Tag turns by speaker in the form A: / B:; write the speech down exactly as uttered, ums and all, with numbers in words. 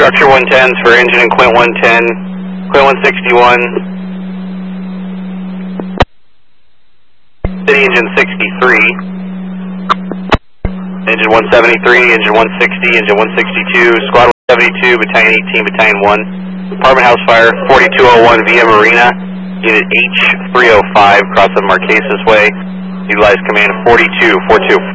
A: Structure one tens for engine and Quint one ten, Quint one sixty-one, City engine sixty-three, engine one seventy-three, engine one sixty, engine one sixty-two, squad one seventy-two, battalion eighteen, battalion one, apartment house fire, forty-two oh one Via Marina, unit H three oh five, cross the Marquesas Way, utilize command forty-two, four two